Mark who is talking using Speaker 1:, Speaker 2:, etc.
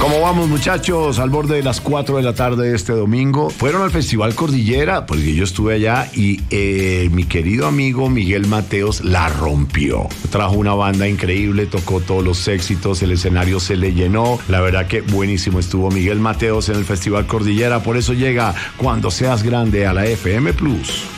Speaker 1: ¿Cómo vamos, muchachos? Al borde de las 4 de la tarde de este domingo. Fueron al Festival Cordillera, porque yo estuve allá y mi querido amigo Miguel Mateos la rompió. Trajo una banda increíble, tocó todos los éxitos, el escenario se le llenó. La verdad que buenísimo estuvo Miguel Mateos en el Festival Cordillera. Por eso llega Cuando Seas Grande a la FM Plus.